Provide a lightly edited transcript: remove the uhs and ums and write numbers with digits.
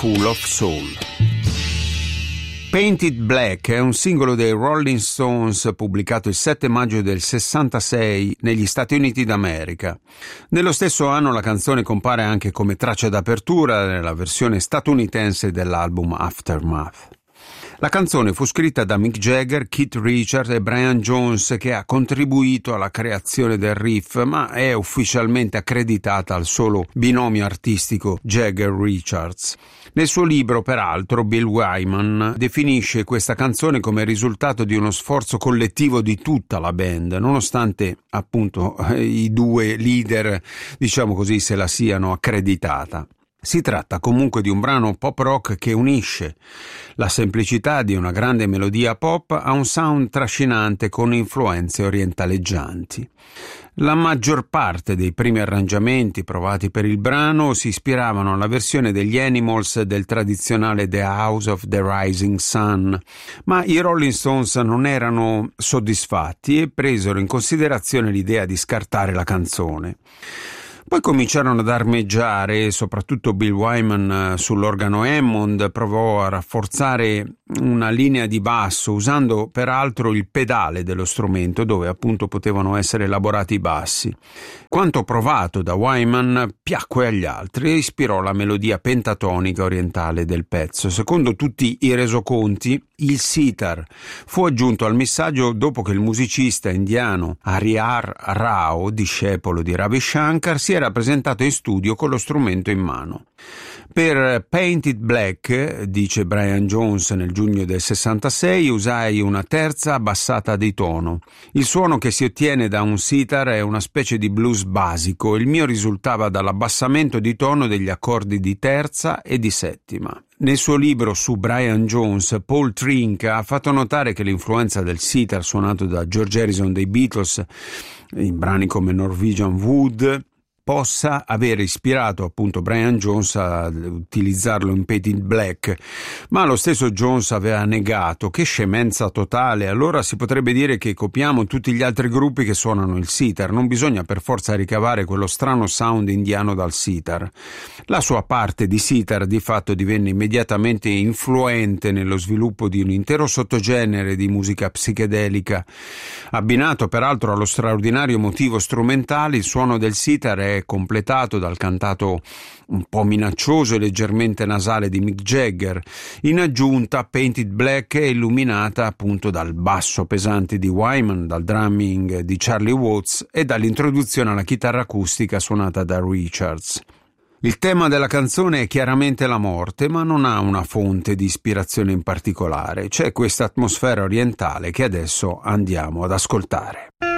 Pool of Soul. Painted Black è un singolo dei Rolling Stones pubblicato il 7 maggio del 66 negli Stati Uniti d'America. Nello stesso anno la canzone compare anche come traccia d'apertura nella versione statunitense dell'album Aftermath. La canzone fu scritta da Mick Jagger, Keith Richards e Brian Jones, che ha contribuito alla creazione del riff, ma è ufficialmente accreditata al solo binomio artistico Jagger-Richards. Nel suo libro, peraltro, Bill Wyman definisce questa canzone come risultato di uno sforzo collettivo di tutta la band, nonostante appunto i due leader, diciamo così, se la siano accreditata. Si tratta comunque di un brano pop rock che unisce la semplicità di una grande melodia pop a un sound trascinante con influenze orientaleggianti. La maggior parte dei primi arrangiamenti provati per il brano si ispiravano alla versione degli Animals del tradizionale The House of the Rising Sun, ma i Rolling Stones non erano soddisfatti e presero in considerazione l'idea di scartare la canzone. Poi cominciarono ad armeggiare, soprattutto Bill Wyman sull'organo Hammond provò a rafforzare una linea di basso usando peraltro il pedale dello strumento dove appunto potevano essere elaborati i bassi. Quanto provato da Wyman piacque agli altri e ispirò la melodia pentatonica orientale del pezzo. Secondo tutti i resoconti, il sitar fu aggiunto al missaggio dopo che il musicista indiano Harihar Rao, discepolo di Ravi Shankar, si era presentato in studio con lo strumento in mano. Per Painted Black, dice Brian Jones nel giugno del 66, usai una terza abbassata di tono. Il suono che si ottiene da un sitar è una specie di blues basico, il mio risultava dall'abbassamento di tono degli accordi di terza e di settima. Nel suo libro su Brian Jones, Paul Trinca ha fatto notare che l'influenza del sitar suonato da George Harrison dei Beatles in brani come Norwegian Wood possa aver ispirato appunto Brian Jones a utilizzarlo in Painted Black, ma lo stesso Jones aveva negato. Che scemenza totale, allora si potrebbe dire che copiamo tutti gli altri gruppi che suonano il sitar, non bisogna per forza ricavare quello strano sound indiano dal sitar. La sua parte di sitar di fatto divenne immediatamente influente nello sviluppo di un intero sottogenere di musica psichedelica, abbinato peraltro allo straordinario motivo strumentale. Il suono del sitar è completato dal cantato un po' minaccioso e leggermente nasale di Mick Jagger. In aggiunta, Painted Black è illuminata appunto dal basso pesante di Wyman, dal drumming di Charlie Watts e dall'introduzione alla chitarra acustica suonata da Richards. Il tema della canzone è chiaramente la morte, ma non ha una fonte di ispirazione in particolare. C'è questa atmosfera orientale che adesso andiamo ad ascoltare.